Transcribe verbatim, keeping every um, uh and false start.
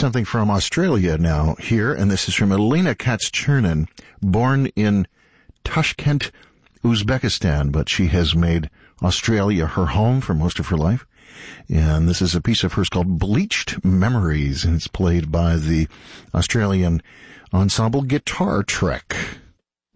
something from Australia now here, and this is from Elena Katz-Chernin, born in Tashkent, Uzbekistan, but she has made Australia her home for most of her life. And this is a piece of hers called Bleached Memories, and it's played by the Australian ensemble Guitar Trek.